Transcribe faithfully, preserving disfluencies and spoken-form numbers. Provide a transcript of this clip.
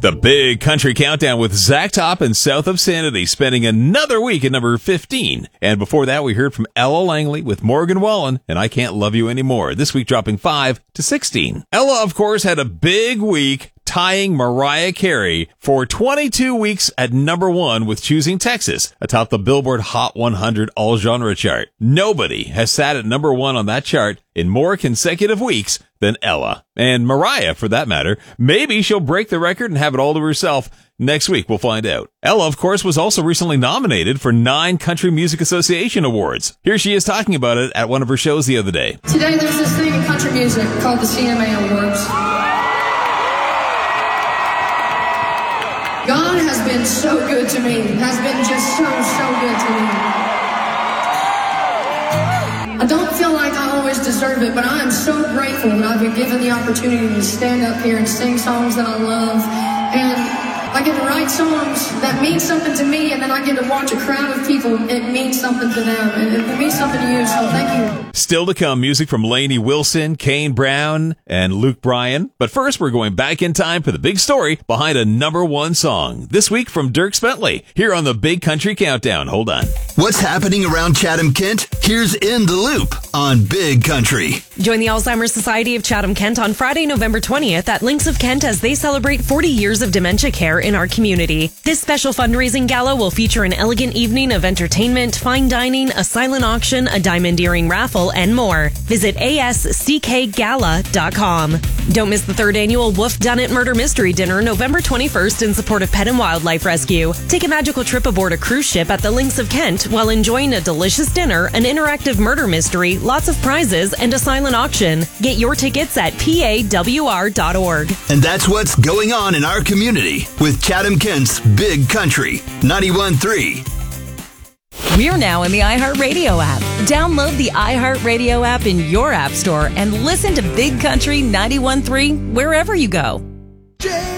The Big Country Countdown with Zach Top and South of Sanity, spending another week at number fifteen. And before that, we heard from Ella Langley with Morgan Wallen and I Can't Love You Anymore, this week dropping five to sixteen. Ella, of course, had a big week, tying Mariah Carey for twenty-two weeks at number one with Choosing Texas atop the Billboard Hot one hundred all-genre chart. Nobody has sat at number one on that chart in more consecutive weeks than Ella. And Mariah, for that matter. Maybe she'll break the record and have it all to herself. Next week, we'll find out. Ella, of course, was also recently nominated for nine Country Music Association awards. Here she is talking about it at one of her shows the other day. Today, there's this thing in country music called the C M A Awards. God has been so good to me, has been just so, so good to me. I don't feel like I always deserve it, but I am so grateful that I've been given the opportunity to stand up here and sing songs that I love. And I get to write songs that mean something to me, and then I get to watch a crowd of people. It means something to them, and it means something to you, so thank you. Still to come, music from Lainey Wilson, Kane Brown, and Luke Bryan. But first, we're going back in time for the big story behind a number one song. This week from Dierks Bentley, here on the Big Country Countdown. Hold on. What's happening around Chatham-Kent? Here's In the Loop on Big Country. Join the Alzheimer's Society of Chatham-Kent on Friday, November twentieth at Links of Kent as they celebrate forty years of dementia care in our community. This special fundraising gala will feature an elegant evening of entertainment, fine dining, a silent auction, a diamond earring raffle, and more. Visit a s c k gala dot com. Don't miss the third annual Wolf Dunnett Murder Mystery Dinner November twenty-first in support of Pet and Wildlife Rescue. Take a magical trip aboard a cruise ship at the Links of Kent while enjoying a delicious dinner, an interactive murder mystery, lots of prizes, and a silent auction. Get your tickets at p a w r dot org. And that's what's going on in our community with Chatham-Kent's Big Country ninety-one point three. We're now in the iHeartRadio app. Download the iHeartRadio app in your app store and listen to Big Country ninety-one point three wherever you go.